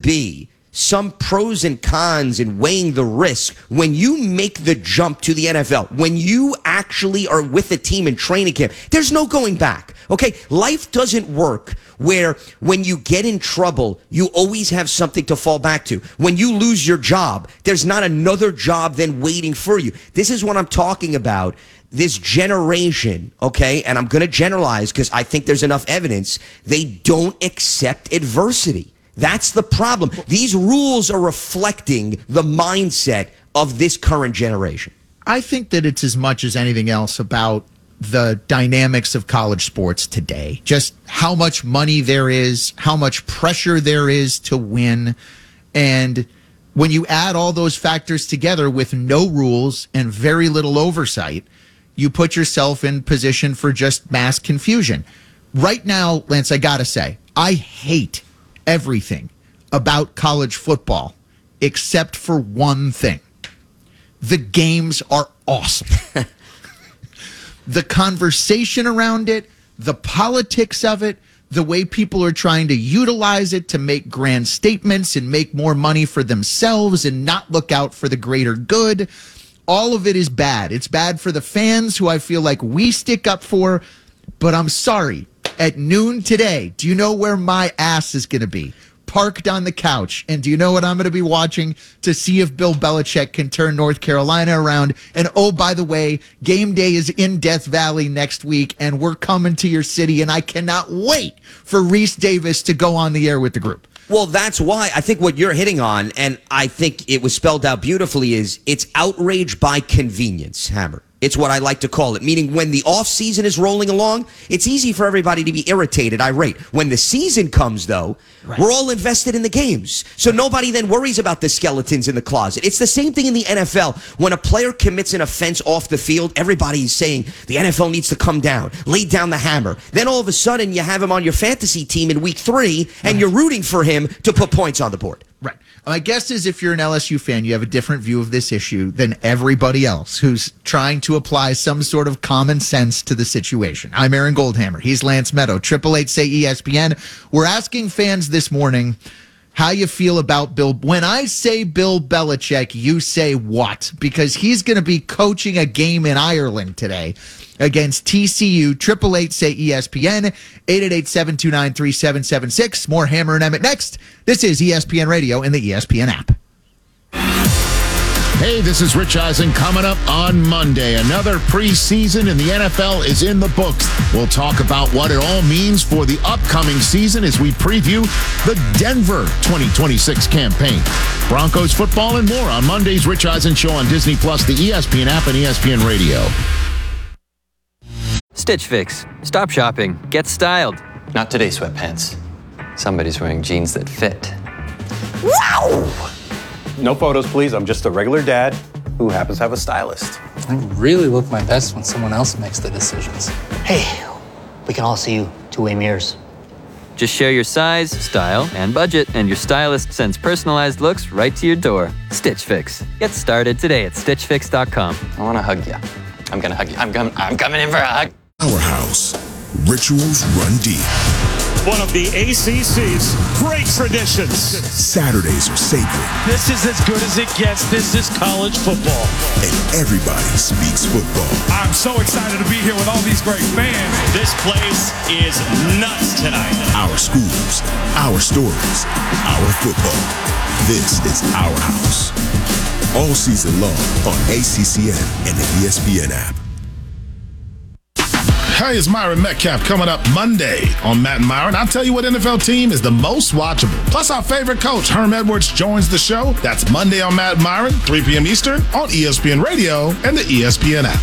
be some pros and cons in weighing the risk when you make the jump to the NFL, when you actually are with a team in training camp. There's no going back. Okay, life doesn't work where when you get in trouble, you always have something to fall back to. When you lose your job, there's not another job then waiting for you. This is what I'm talking about. This generation, okay, and I'm going to generalize because I think there's enough evidence, they don't accept adversity. That's the problem. These rules are reflecting the mindset of this current generation. I think that it's as much as anything else about the dynamics of college sports today. Just how much money there is, how much pressure there is to win. And when you add all those factors together with no rules and very little oversight, you put yourself in position for just mass confusion. Right now, Lance, I gotta say, I hate everything about college football except for one thing. The games are awesome. The conversation around it, the politics of it, the way people are trying to utilize it to make grand statements and make more money for themselves and not look out for the greater good. All of it is bad. It's bad for the fans who I feel like we stick up for. But I'm sorry, at noon today, do you know where my ass is going to be? Parked on the couch. And do you know what I'm going to be watching to see if Bill Belichick can turn North Carolina around? And oh, by the way, game day is in Death Valley next week, and we're coming to your city, and I cannot wait for Reese Davis to go on the air with the group. Well, that's why I think what you're hitting on, and I think it was spelled out beautifully, is it's outrage by convenience, Hammer. It's what I like to call it, meaning when the off season is rolling along, it's easy for everybody to be irritated, irate. When the season comes, though, we're all invested in the games. So nobody then worries about the skeletons in the closet. It's the same thing in the NFL. When a player commits an offense off the field, everybody's saying the NFL needs to come down, lay down the hammer. Then all of a sudden you have him on your fantasy team in week 3 and you're rooting for him to put points on the board. Right. My guess is if you're an LSU fan, you have a different view of this issue than everybody else who's trying to apply some sort of common sense to the situation. I'm Aaron Goldhammer. He's Lance Meadow. 888-SAY-ESPN. We're asking fans this morning how you feel about Bill. When I say Bill Belichick, you say what? Because he's going to be coaching a game in Ireland today against TCU. 888-SAY-ESPN. 888-729-3776. More Hammer and Emmett next. This is ESPN Radio and the ESPN app. Hey, this is Rich Eisen coming up on Monday. Another preseason in the NFL is in the books. We'll talk about what it all means for the upcoming season as we preview the Denver 2026 campaign. Broncos football and more on Monday's Rich Eisen Show on Disney+, the ESPN app, and ESPN Radio. Stitch Fix. Stop shopping. Get styled. Not today, sweatpants. Somebody's wearing jeans that fit. Wow! No photos, please. I'm just a regular dad who happens to have a stylist. I really look my best when someone else makes the decisions. Hey, we can all see you two-way mirrors. Just share your size, style, and budget, and your stylist sends personalized looks right to your door. Stitch Fix. Get started today at StitchFix.com. I want to hug you. I'm going to hug you. I'm coming in for a hug. Our house. Rituals run deep. One of the ACC's great traditions. Saturdays are sacred. This is as good as it gets. This is college football. And everybody speaks football. I'm so excited to be here with all these great fans. This place is nuts tonight. Our schools, our stories, our football. This is our house. All season long on ACCN and the ESPN app. Hey, it's Myron Metcalf coming up Monday on Matt and Myron. I'll tell you what NFL team is the most watchable. Plus, our favorite coach, Herm Edwards, joins the show. That's Monday on Matt and Myron, 3 p.m. Eastern on ESPN Radio and the ESPN app.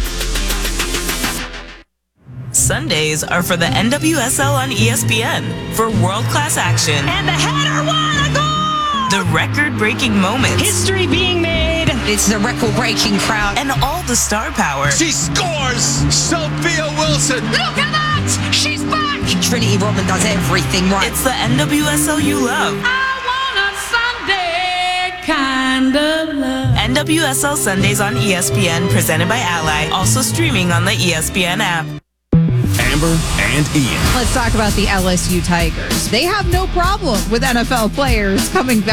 Sundays are for the NWSL on ESPN for world-class action. And the header, what a goal! The record-breaking moments. History being made. It's the record-breaking crowd. And all the star power. She scores! Sophia Wilson! Look at that! She's back! Trinity Rodman does everything right. It's the NWSL you love. I want a Sunday kind of love. NWSL Sundays on ESPN, presented by Ally. Also streaming on the ESPN app. Amber and Ian. Let's talk about the LSU Tigers. They have no problem with NFL players coming back.